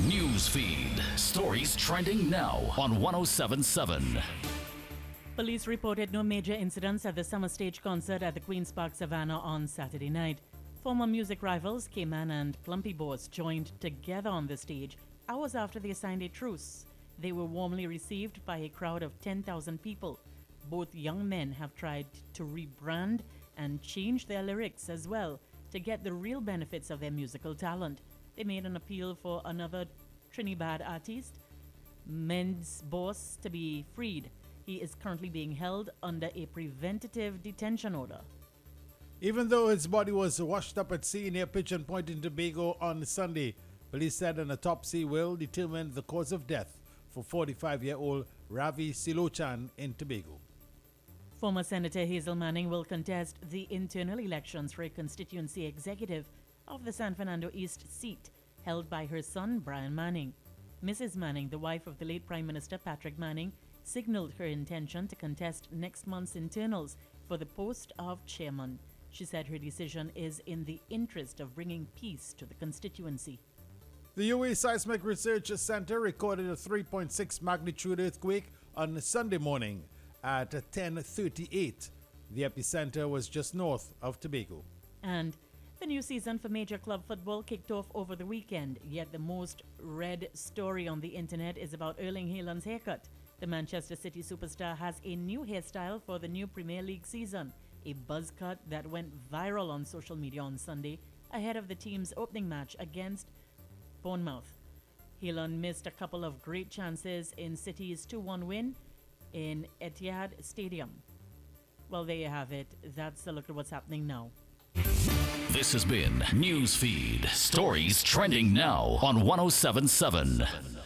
News feed. Stories trending now on 1077. Police reported no major incidents at the summer stage concert at the Queen's Park Savannah on Saturday night. Former music rivals Cayman and Plumpy Boss joined together on the stage hours after they signed a truce. They were warmly received by a crowd of 10,000 people. Both young men have tried to rebrand and change their lyrics as well to get the real benefits of their musical talent. They made an appeal for another Trinidad artist, Mendes Boss, to be freed. He is currently being held under a preventative detention order. Even though his body was washed up at sea near Pigeon Point in Tobago on Sunday, police said an autopsy will determine the cause of death for 45-year-old Ravi Silochan in Tobago. Former Senator Hazel Manning will contest the internal elections for a constituency executive of the San Fernando East seat held by her son Brian Manning. Mrs. Manning, the wife of the late Prime Minister Patrick Manning, signaled her intention to contest next month's internals for the post of chairman. She said her decision is in the interest of bringing peace to the constituency. The UAE Seismic Research Center recorded a 3.6 magnitude earthquake on Sunday morning at 10:38. The epicenter was just north of Tobago. And the new season for major club football kicked off over the weekend, yet the most read story on the internet is about Erling Haaland's haircut. The Manchester City superstar has a new hairstyle for the new Premier League season, a buzz cut that went viral on social media on Sunday ahead of the team's opening match against Bournemouth. Haaland missed a couple of great chances in City's 2-1 win in Etihad Stadium. Well, there you have it. That's a look at what's happening now. This has been News Feed. Stories trending now on 1077.